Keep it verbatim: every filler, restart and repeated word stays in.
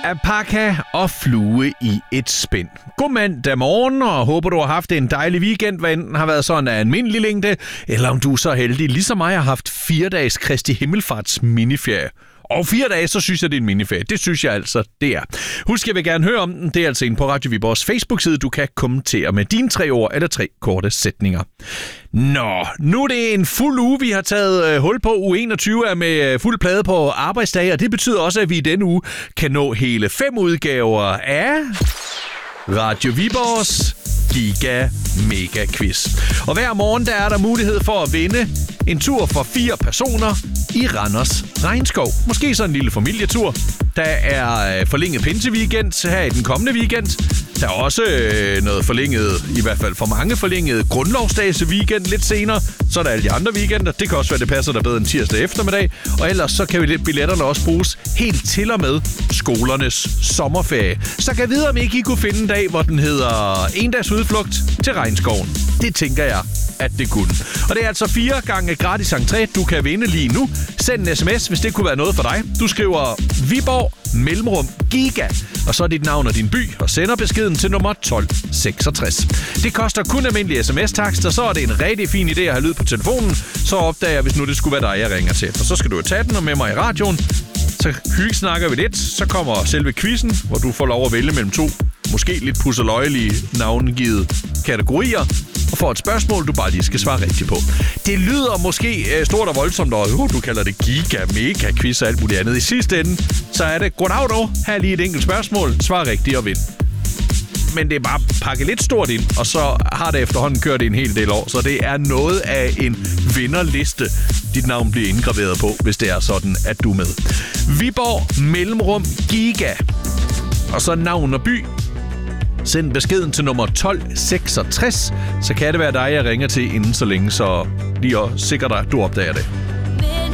Alpaca og flue i et spind. God mandag morgen, og håber du har haft en dejlig weekend, hvad enten har været sådan af almindelig længde, eller om du er så heldig, ligesom mig, har haft fire dages Kristi Himmelfarts miniferie. Og fire dage, så synes jeg, det er en miniferie. Det synes jeg altså, det er. Husk, jeg vil gerne høre om den. Det er altså inde på Radio Viborgs Facebook-side. Du kan kommentere med dine tre ord eller tre korte sætninger. Nå, nu er det en fuld uge, vi har taget hul på. Uge enogtyve er med fuld plade på arbejdsdage, og det betyder også, at vi i denne uge kan nå hele fem udgaver af Radio Viborgs Giga Mega Quiz. Og hver morgen der er der mulighed for at vinde en tur for fire personer i Randers Regnskov. Måske så en lille familietur. Der er forlænget pinseweekend her i den kommende weekend. Der er også noget forlænget, i hvert fald for mange forlænget grundlovsdags weekend lidt senere. Så er der alle de andre weekender. Det kan også være, det passer der bedre en tirsdag eftermiddag. Og ellers så kan billetterne også bruges helt til og med skolernes sommerferie. Så kan jeg vide, om ikke I kunne finde en dag, hvor den hedder en dags udflugt til Regnskoven. Det tænker jeg, at det kunne. Og det er altså fire gange gratis entré, du kan vinde lige nu. Send en sms, hvis det kunne være noget for dig. Du skriver Viborg mellemrum Giga, og så dit navn og din by, og sender beskeden til nummer tolv seksogtres. Det koster kun almindelig sms-takst, og så er det en rigtig fin idé at have lyd på telefonen. Så opdager jeg, hvis nu det skulle være dig, jeg ringer til. Og så skal du jo tage den og med mig i radioen. Så hyggesnakker vi lidt. Så kommer selve quizzen, hvor du får lov at vælge mellem to, måske lidt pusseløjelige navngivet kategorier, og får et spørgsmål, du bare lige skal svare rigtigt på. Det lyder måske stort og voldsomt, og uh, du kalder det Giga Mega Quiz og alt muligt andet. I sidste ende, så er det goddag dog. Her er lige et enkelt spørgsmål. Svar rigtigt og vind. Men det er bare pakket lidt stort ind, og så har det efterhånden kørt en hel del år, så det er noget af en vinderliste, dit navn bliver indgraveret på, hvis det er sådan, at du er med. Viborg mellemrum Giga. Og så navn og by. Send beskeden til nummer tolv seksogtres, så kan det være dig, jeg ringer til inden så længe, så lige og sikkert dig, du opdager det.